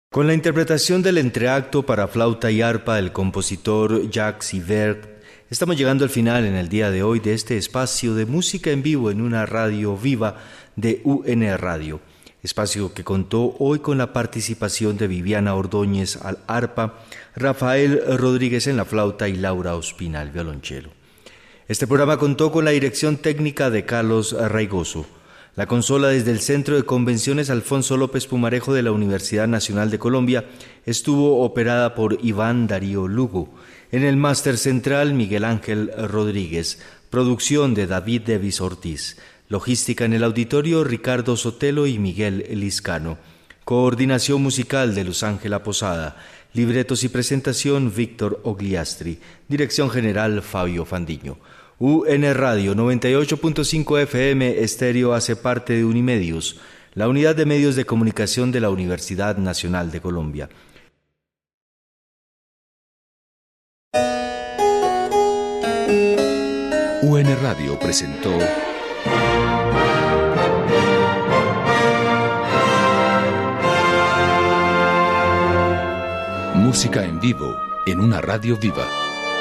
Con la interpretación del entreacto para flauta y arpa del compositor Jacques Ibert, estamos llegando al final en el día de hoy de este espacio de música en vivo en una radio viva de UN Radio. Espacio que contó hoy con la participación de Viviana Ordóñez al arpa, Rafael Rodríguez en la flauta y Laura Ospina al violonchelo. Este programa contó con la dirección técnica de Carlos Raigoso. La consola desde el Centro de Convenciones Alfonso López Pumarejo de la Universidad Nacional de Colombia estuvo operada por Iván Darío Lugo. En el máster central, Miguel Ángel Rodríguez. Producción de David Devis Ortiz. Logística en el auditorio, Ricardo Sotelo y Miguel Liscano. Coordinación musical de Luz Ángela Posada. Libretos y presentación, Víctor Ogliastri. Dirección general, Fabio Fandiño. UN Radio 98.5 FM Estéreo hace parte de Unimedios, la unidad de medios de comunicación de la Universidad Nacional de Colombia. UN Radio presentó Música en vivo en una radio viva.